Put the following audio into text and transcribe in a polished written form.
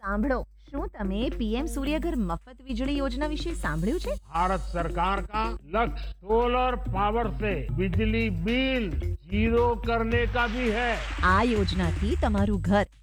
સાંભળો, શું તમે પીએમ સૂર્યઘર મફત વીજળી યોજના વિશે સાંભળ્યું છે? भारत सरकार का लक्ष्य सोलर पावर से बिजली बिल जीरो करने का भी है। આ યોજનાથી તમારું ઘર